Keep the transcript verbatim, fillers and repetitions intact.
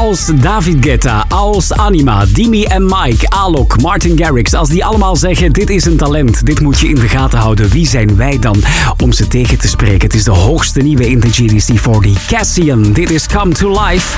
als David Guetta, als Anima, Dimi en Mike, Alok, Martin Garrix. Als die allemaal zeggen, dit is een talent, dit moet je in de gaten houden. Wie zijn wij dan om ze tegen te spreken? Het is de hoogste nieuwe in de G D C veertig. Cassian, dit is Come to Life.